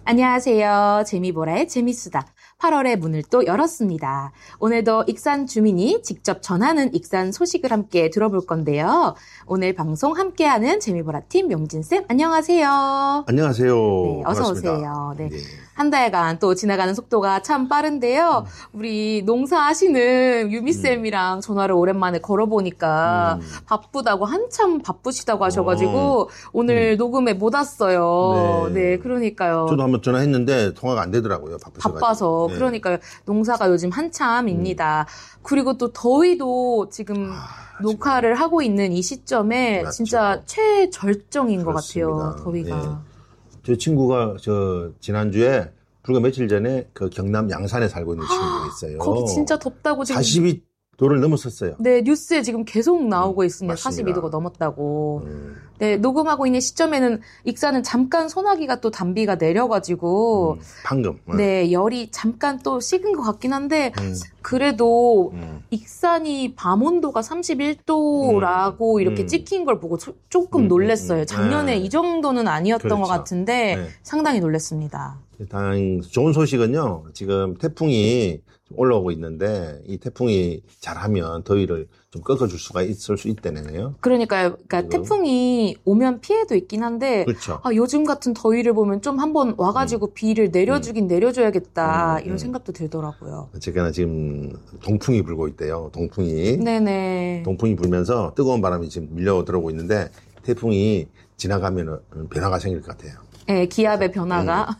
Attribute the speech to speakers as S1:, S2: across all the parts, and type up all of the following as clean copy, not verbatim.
S1: 안녕하세요. 재미보라의 재미수다. 8월의 문을 또 열었습니다. 오늘도 익산 주민이 직접 전하는 익산 소식을 함께 들어볼 건데요. 오늘 방송 함께하는 재미보라팀 명진쌤, 안녕하세요.
S2: 안녕하세요.
S1: 네, 어서
S2: 반갑습니다.
S1: 오세요. 네.
S2: 네.
S1: 한 달간 또 지나가는 속도가 참 빠른데요. 우리 농사하시는 유미쌤이랑 전화를 오랜만에 걸어보니까 바쁘다고 한참 바쁘시다고 하셔가지고 오늘 녹음에 못 왔어요. 네, 그러니까요.
S2: 저도 한번 전화했는데 통화가 안 되더라고요.
S1: 바빠서.
S2: 네.
S1: 그러니까요. 농사가 요즘 한참입니다. 그리고 또 더위도 지금 녹화를 하고 있는 이 시점에
S2: 맞죠.
S1: 진짜 최절정인
S2: 그렇습니다.
S1: 것 같아요. 더위가.
S2: 네. 저 친구가 지난주에 불과 며칠 전에 그 경남 양산에 살고 있는 친구가 있어요.
S1: 거기 진짜 덥다고 지금
S2: 42도를 넘었었어요.
S1: 네, 뉴스에 지금 계속 나오고 있습니다.
S2: 맞습니다.
S1: 42도가 넘었다고. 네, 녹음하고 있는 시점에는 익산은 잠깐 소나기가 또 단비가 내려가지고
S2: 방금.
S1: 네, 열이 잠깐 또 식은 것 같긴 한데 그래도 익산이 밤 온도가 31도라고 이렇게 찍힌 걸 보고 조금 놀랐어요. 작년에 이 정도는 아니었던
S2: 그렇죠.
S1: 것 같은데 상당히 놀랐습니다.
S2: 다행 좋은 소식은요. 지금 태풍이 올라오고 있는데 이 태풍이 잘하면 더위를 좀 꺾어줄 수가 있을 수 있다네요.
S1: 그러니까 태풍이 오면 피해도 있긴 한데
S2: 그렇죠.
S1: 요즘 같은 더위를 보면 좀 한번 와가지고 비를 내려주긴 내려줘야겠다 이런 생각도 들더라고요.
S2: 어쨌거나 지금 동풍이 불고 있대요. 동풍이.
S1: 네네.
S2: 동풍이 불면서 뜨거운 바람이 지금 밀려 들어오고 있는데 태풍이 지나가면 변화가 생길 것 같아요.
S1: 네, 기압의 변화가.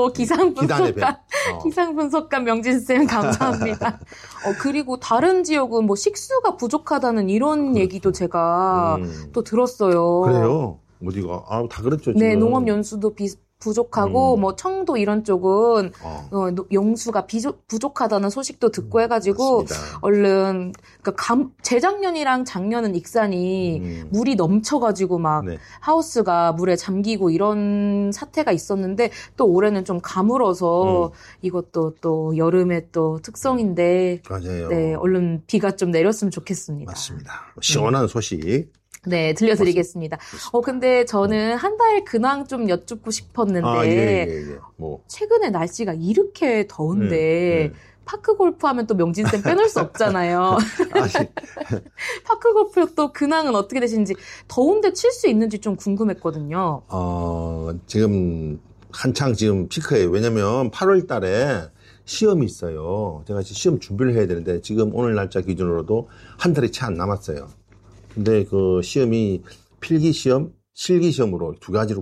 S1: 기상 분석가 명진쌤 감사합니다. 그리고 다른 지역은 뭐 식수가 부족하다는 이런 얘기도 제가 또 들었어요.
S2: 그래요? 어디가? 다 그랬죠, 지금.
S1: 네, 농업 연수도 부족하고 뭐 청도 이런 쪽은 용수가 부족하다는 소식도 듣고 해가지고
S2: 맞습니다.
S1: 얼른 재작년이랑 작년은 익산이 물이 넘쳐가지고 막 하우스가 물에 잠기고 이런 사태가 있었는데 또 올해는 좀 가물어서 이것도 또 여름의 또 특성인데
S2: 맞아요.
S1: 네, 얼른 비가 좀 내렸으면 좋겠습니다.
S2: 맞습니다. 시원한 소식.
S1: 네, 들려드리겠습니다. 근데 저는 한 달 근황 좀 여쭙고 싶었는데,
S2: 뭐.
S1: 최근에 날씨가 이렇게 더운데, 파크 골프 하면 또 명진쌤 빼놓을 수 없잖아요. 파크 골프 또 근황은 어떻게 되시는지, 더운데 칠 수 있는지 좀 궁금했거든요.
S2: 지금 한창 지금 피크예요. 왜냐면 8월 달에 시험이 있어요. 제가 시험 준비를 해야 되는데, 지금 오늘 날짜 기준으로도 한 달이 채 안 남았어요. 근데 그 시험이 필기 시험, 실기 시험으로 두 가지로